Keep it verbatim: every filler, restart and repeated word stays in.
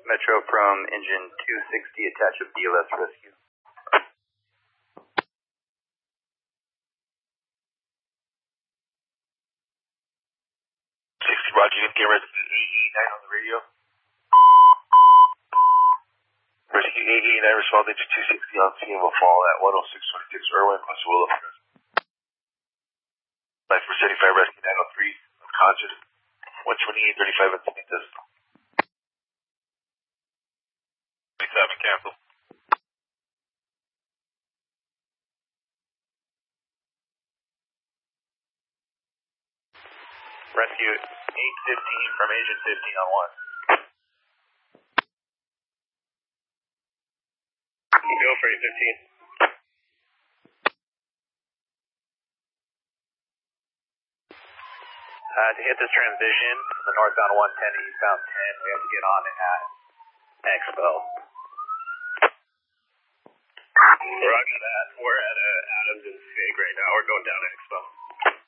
Metro from engine two sixty, attach a B L S rescue. sixty, Roger, you can get rescue eight eighty-nine on the radio. Rescue eight eighty-nine, responding to two sixty on scene, will fall at one oh six twenty-six Irwin plus Willow. Life for seventy-five, rescue nine oh three, unconscious, one twenty-eight thirty-five at Sanitas. twenty-seven, cancel. Rescue eight fifteen from Agent fifteen on one. Go for eight fifteen. Uh, to hit this transition from the northbound one ten to eastbound ten, we have to get on at Expo. Roger that. We're at